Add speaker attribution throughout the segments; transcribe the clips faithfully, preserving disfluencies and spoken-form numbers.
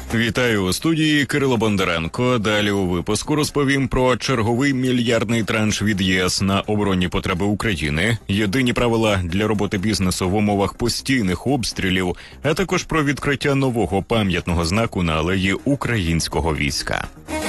Speaker 1: Вітаю у студії Кирило Бондаренко. Далі у випуску розповім про черговий мільярдний транш від ЄС на оборонні потреби України, єдині правила для роботи бізнесу в умовах постійних обстрілів, а також про відкриття нового пам'ятного знаку на алеї українського війська.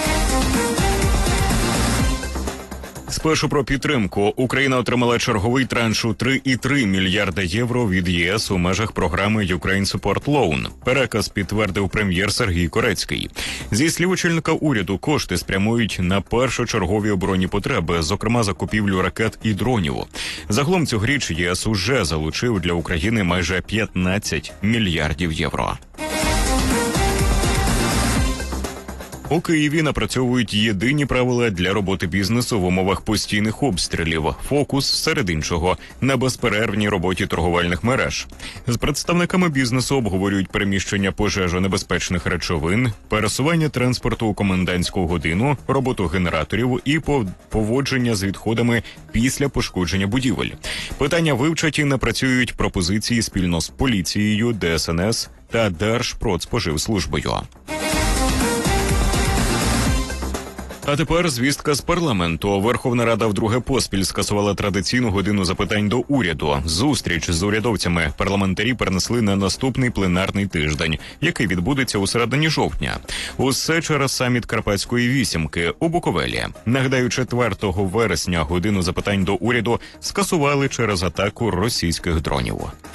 Speaker 1: Спершу про підтримку. Україна отримала черговий транш у три цілих три мільярда євро від ЄС у межах програми Ukraine Support Loan. Переказ підтвердив прем'єр Сергій Корецький. Зі слів очільника уряду, кошти спрямують на першочергові оборонні потреби, зокрема закупівлю ракет і дронів. Загалом цьогоріч ЄС уже залучив для України майже п'ятнадцять мільярдів євро. У Києві напрацьовують єдині правила для роботи бізнесу в умовах постійних обстрілів. Фокус, серед іншого, на безперервній роботі торговельних мереж. З представниками бізнесу обговорюють переміщення пожежонебезпечних речовин, пересування транспорту у комендантську годину, роботу генераторів і поводження з відходами після пошкодження будівель. Питання вивчать і напрацюють пропозиції спільно з поліцією, ДСНС та Держпродспоживслужбою. А тепер звістка з парламенту. Верховна Рада вдруге поспіль скасувала традиційну годину запитань до уряду. Зустріч з урядовцями парламентарі перенесли на наступний пленарний тиждень, який відбудеться у середині жовтня. Усе через саміт Карпатської вісімки у Буковелі. Нагадаю, четвертого вересня годину запитань до уряду скасували через атаку російських дронів.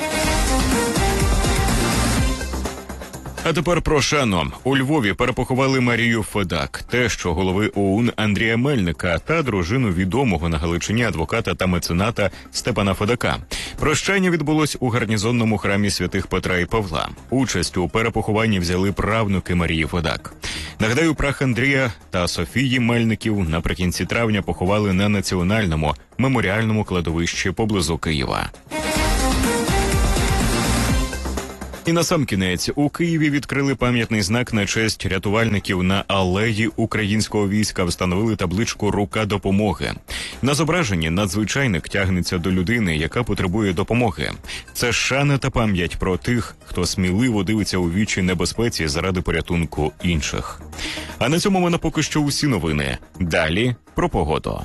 Speaker 1: А тепер про шану. У Львові перепоховали Марію Федак, тещу голови ОУН Андрія Мельника та дружину відомого на Галичині адвоката та мецената Степана Федака. Прощання відбулось у гарнізонному храмі святих Петра і Павла. Участь у перепохованні взяли правнуки Марії Федак. Нагадаю, прах Андрія та Софії Мельників наприкінці травня поховали на національному меморіальному кладовищі поблизу Києва. І насамкінець, у Києві відкрили пам'ятний знак на честь рятувальників. На алеї українського війська встановили табличку «Рука допомоги». На зображенні надзвичайник тягнеться до людини, яка потребує допомоги. Це шана та пам'ять про тих, хто сміливо дивиться у вічі небезпеці заради порятунку інших. А на цьому в мене поки що усі новини. Далі про погоду.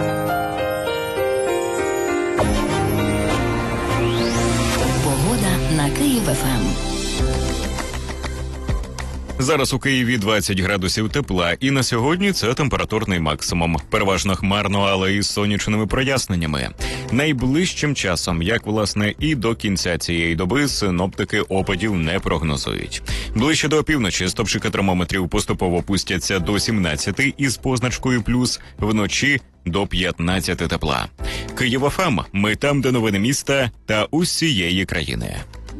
Speaker 2: На Київ-ФМ.
Speaker 1: Зараз у Києві двадцять градусів тепла, і на сьогодні це температурний максимум. Переважно хмарно, але із сонячними проясненнями. Найближчим часом, як власне і до кінця цієї доби, синоптики опадів не прогнозують. Ближче до опівночі стопчики термометрів поступово опустяться до сімнадцяти із позначкою плюс, вночі до п'ятнадцяти тепла. Київ-ФМ. Ми там, де новини міста та усієї країни.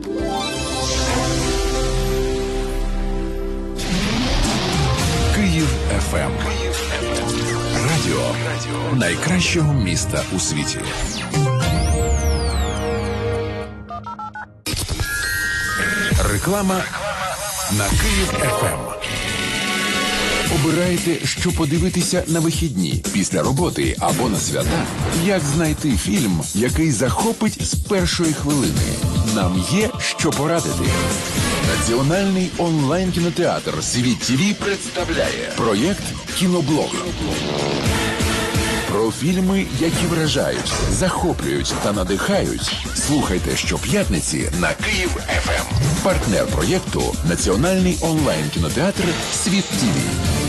Speaker 3: Київ-ФМ. Радіо найкращого міста у світі. Реклама на Київ-ФМ. Обираєте, що подивитися на вихідні, після роботи або на свята? Як знайти фільм, який захопить з першої хвилини? Нам є що порадити. Національний онлайн-кінотеатр «Світ ТВ» представляє проєкт «Кіноблог». Про фільми, які вражають, захоплюють та надихають. Слухайте щоп'ятниці на Київ-ФМ. Партнер проєкту – Національний онлайн-кінотеатр «Світ ТВ».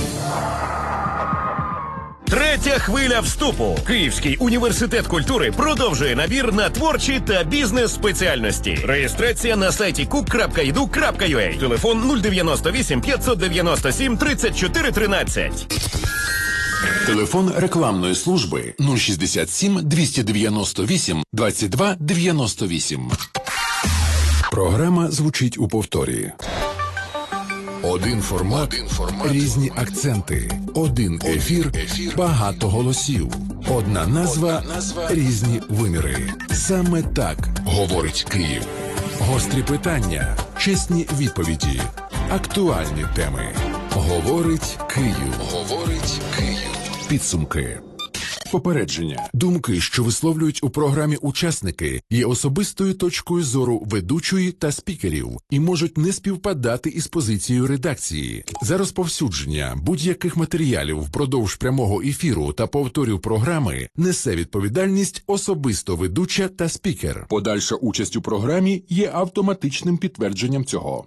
Speaker 4: Третя хвиля вступу. Київський університет культури продовжує набір на творчі та бізнес-спеціальності. Реєстрація на сайті кук крапка і ді ю крапка ю а. Телефон нуль дев'яносто вісім п'ятсот дев'яносто сім тридцять чотири тринадцять.
Speaker 3: Телефон рекламної служби нуль шістдесят сім двісті дев'яносто вісім двадцять два дев'яносто вісім. Програма звучить у повторі. Один формат, Один формат, різні акценти, один ефір, ефір, багато голосів, одна назва, одна назва, різні виміри. Саме так говорить Київ. Гострі питання, чесні відповіді, актуальні теми. Говорить Київ. Говорить Київ. Підсумки. Попередження. Думки, що висловлюють у програмі учасники, є особистою точкою зору ведучої та спікерів і можуть не співпадати із позицією редакції. За розповсюдження будь-яких матеріалів впродовж прямого ефіру та повторів програми несе відповідальність особисто ведуча та спікер. Подальша участь у програмі є автоматичним підтвердженням цього.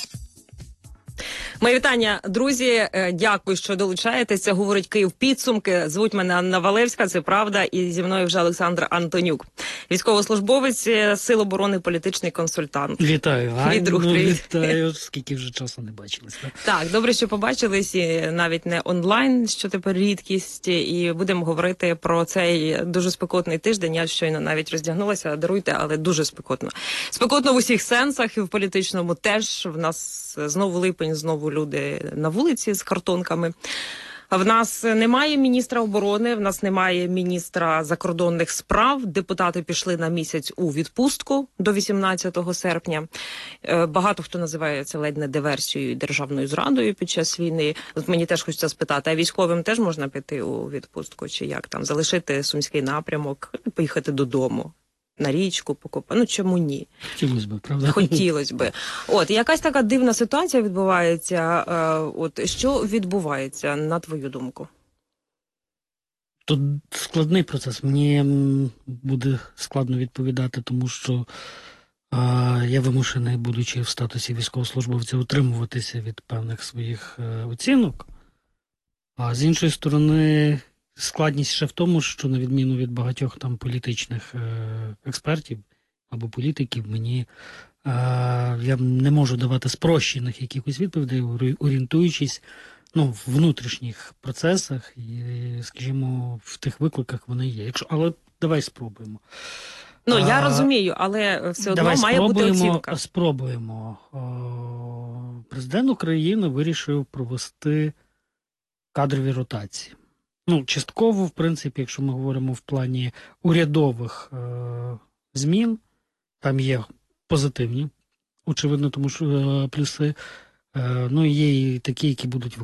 Speaker 2: Мої вітання, друзі. Дякую, що долучаєтеся. Говорить Київ підсумки. Звуть мене Анна Валевська, це правда. І зі мною вже Олександр Антонюк. Військовослужбовець Сил оборони, політичний консультант.
Speaker 5: Вітаю, Аню,
Speaker 2: друг, привіт.
Speaker 5: вітаю. Скільки вже часу не бачились. Так?
Speaker 2: Так, добре, що побачились, і навіть не онлайн, що тепер рідкість. І будемо говорити про цей дуже спекотний тиждень. Я щойно навіть роздягнулася, даруйте, але дуже спекотно. Спекотно в усіх сенсах, і в політичному теж. В нас знову липень, знову люди на вулиці з картонками. В нас немає міністра оборони, в нас немає міністра закордонних справ. Депутати пішли на місяць у відпустку до вісімнадцятого серпня. Багато хто називає це ледь не диверсією і державною зрадою під час війни. От мені теж хочеться спитати, а військовим теж можна піти у відпустку? Чи як там? Залишити Сумський напрямок, поїхати додому? На річку покупати. Ну, чому ні?
Speaker 5: Хотілося б, правда?
Speaker 2: Хотілося б. От, якась така дивна ситуація відбувається. От, що відбувається, на твою думку?
Speaker 5: Тут складний процес. Мені буде складно відповідати, тому що а, я вимушений, будучи в статусі військовослужбовця, утримуватися від певних своїх а, оцінок. А з іншої сторони, складність ще в тому, що на відміну від багатьох там політичних е, експертів або політиків, мені е, я не можу давати спрощених якихось відповідей, орієнтуючись ну, в внутрішніх процесах і, скажімо, в тих викликах вони є. Якщо, але давай спробуємо.
Speaker 2: Ну, я
Speaker 5: а,
Speaker 2: розумію, але все одно
Speaker 5: давай
Speaker 2: має бути оцінка.
Speaker 5: Спробуємо. О, президент України вирішив провести кадрові ротації. Ну, частково, в принципі, якщо ми говоримо в плані урядових е- змін, там є позитивні, очевидно, тому що е- плюси. Е- ну, є і такі, які будуть